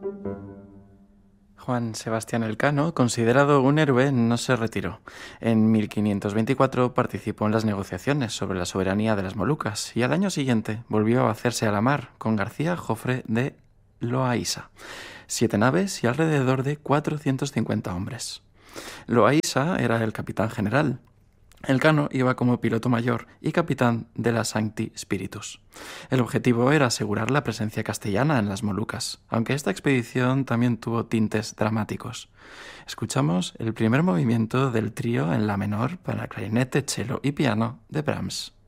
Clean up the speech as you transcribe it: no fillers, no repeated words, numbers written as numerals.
Juan Sebastián Elcano, considerado un héroe, no se retiró. En 1524 participó en las negociaciones sobre la soberanía de las Molucas y al año siguiente volvió a hacerse a la mar con García Jofre de Loaísa, 7 naves y alrededor de 450 hombres. Loaísa era el capitán general. Elcano iba como piloto mayor y capitán de la Sancti Spiritus. El objetivo era asegurar la presencia castellana en las Molucas, aunque esta expedición también tuvo tintes dramáticos. Escuchamos el primer movimiento del trío en la menor para clarinete, cello y piano de Brahms.